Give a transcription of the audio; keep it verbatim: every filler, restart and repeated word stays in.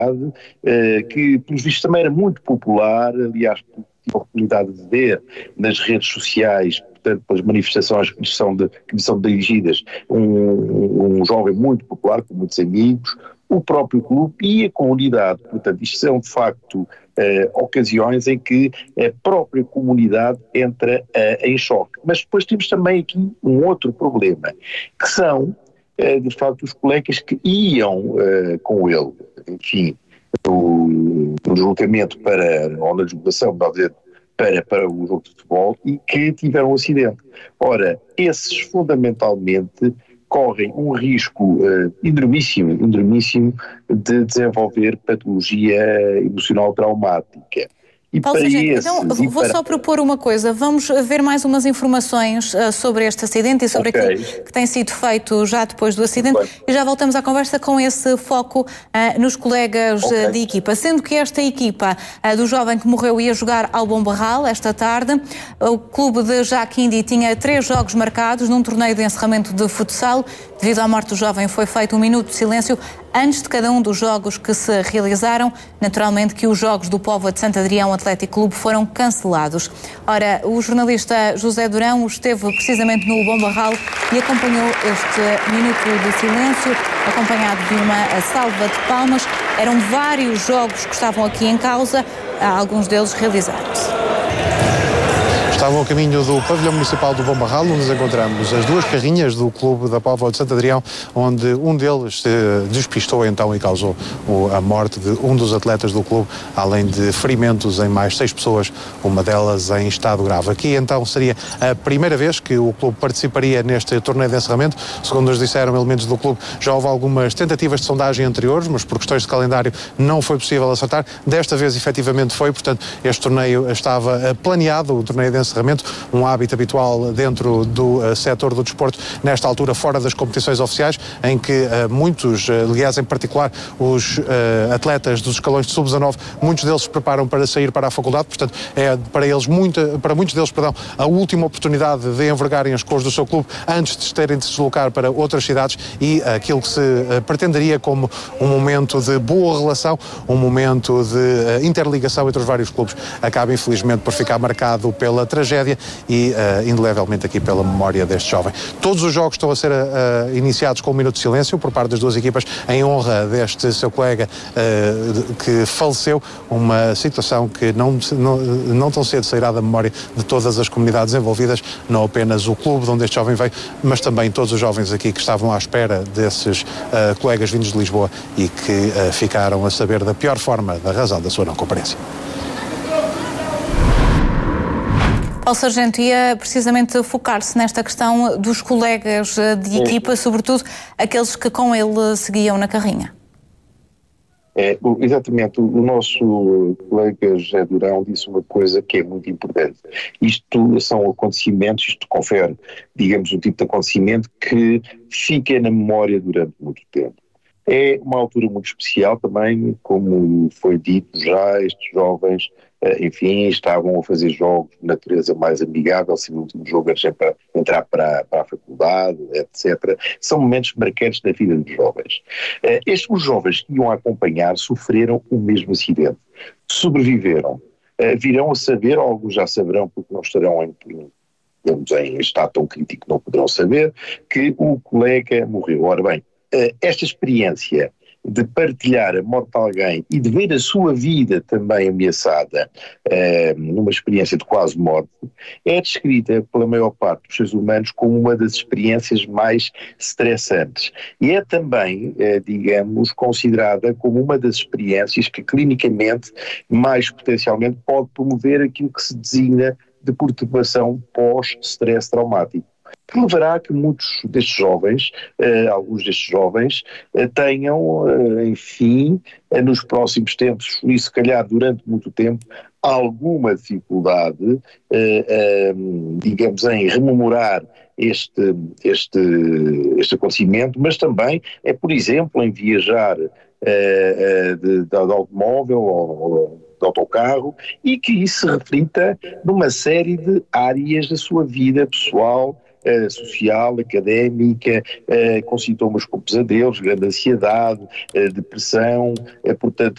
que, pelos vistos, também era muito popular. Aliás, tive a oportunidade de ver nas redes sociais, portanto, pelas manifestações que lhes são, de, que lhes são dirigidas, um, um jovem muito popular, com muitos amigos, o próprio clube e a comunidade. Portanto, isto são, de facto, Uh, ocasiões em que a própria comunidade entra uh, em choque. Mas depois temos também aqui um outro problema, que são, uh, de facto, os colegas que iam uh, com ele, enfim, no, no deslocamento para, ou na deslocação, para, para o jogo de futebol, e que tiveram um acidente. Ora, esses fundamentalmente correm um risco uh, enormíssimo, enormíssimo de desenvolver patologia emocional traumática. E Paulo Sargento, então vou para... só propor uma coisa, vamos ver mais umas informações uh, sobre este acidente e sobre okay. aquilo que tem sido feito já depois do acidente Bem. e já voltamos à conversa com esse foco uh, nos colegas okay. uh, de equipa, sendo que esta equipa uh, do jovem que morreu ia jogar ao Bom Barral esta tarde. O clube de Jaquindi tinha três jogos marcados num torneio de encerramento de futsal. Devido à morte do jovem foi feito um minuto de silêncio antes de cada um dos jogos que se realizaram. Naturalmente que os jogos do Póvoa de Santo Adrião Atlético Clube foram cancelados. Ora, o jornalista José Durão esteve precisamente no Bom Barral e acompanhou este minuto de silêncio, acompanhado de uma salva de palmas. Eram vários jogos que estavam aqui em causa, alguns deles realizados. Estavam a caminho do pavilhão municipal do Bom Barral, onde nos encontramos as duas carrinhas do clube da Póvoa de Santo Adrião, onde um deles se despistou então e causou a morte de um dos atletas do clube, além de ferimentos em mais seis pessoas, uma delas em estado grave. Aqui então seria a primeira vez que o clube participaria neste torneio de encerramento. Segundo nos disseram elementos do clube, já houve algumas tentativas de sondagem anteriores, mas por questões de calendário não foi possível acertar. Desta vez efetivamente foi, portanto este torneio estava planeado, o torneio de encerramento, um hábito habitual dentro do uh, setor do desporto, nesta altura fora das competições oficiais, em que uh, muitos, uh, aliás em particular os uh, atletas dos escalões de sub dezanove, muitos deles se preparam para sair para a faculdade, portanto é para eles, muita, para muitos deles, perdão, a última oportunidade de envergarem as cores do seu clube antes de terem de se deslocar para outras cidades, e uh, aquilo que se uh, pretenderia como um momento de boa relação, um momento de uh, interligação entre os vários clubes, acaba infelizmente por ficar marcado pela tragédia e uh, indelevelmente aqui pela memória deste jovem. Todos os jogos estão a ser uh, iniciados com um minuto de silêncio por parte das duas equipas em honra deste seu colega uh, que faleceu, uma situação que não, não, não tão cedo sairá da memória de todas as comunidades envolvidas, não apenas o clube de onde este jovem veio, mas também todos os jovens aqui que estavam à espera desses uh, colegas vindos de Lisboa e que uh, ficaram a saber da pior forma da razão da sua não comparência. Paulo Sargento, ia precisamente focar-se nesta questão dos colegas de equipa, sobretudo aqueles que com ele seguiam na carrinha. É, exatamente, o nosso colega José Durão disse uma coisa que é muito importante. Isto são acontecimentos, isto confere, digamos, um tipo de acontecimento que fica na memória durante muito tempo. É uma altura muito especial também, como foi dito já, estes jovens, enfim, estavam a fazer jogos de natureza mais amigável, se no último jogo era para entrar para, para a faculdade, etcétera. São momentos marcantes na vida dos jovens. Estes, os jovens que iam a acompanhar sofreram o mesmo acidente. Sobreviveram. Virão a saber, ou alguns já saberão porque não estarão em, digamos, em estado tão crítico, não poderão saber, que o colega morreu. Ora bem, esta experiência de partilhar a morte de alguém e de ver a sua vida também ameaçada uh, numa experiência de quase morte, é descrita pela maior parte dos seres humanos como uma das experiências mais estressantes. E é também, uh, digamos, considerada como uma das experiências que clinicamente mais potencialmente pode promover aquilo que se designa de perturbação pós-stress traumático. Que levará a que muitos destes jovens, uh, alguns destes jovens, uh, tenham, uh, enfim, uh, nos próximos tempos, e se calhar durante muito tempo, alguma dificuldade, uh, uh, digamos, em rememorar este, este, este acontecimento, mas também é, por exemplo, em viajar uh, uh, de, de automóvel ou de autocarro, e que isso se reflita numa série de áreas da sua vida pessoal, Uh, social, académica, uh, com sintomas como pesadelos, grande ansiedade, uh, depressão, uh, portanto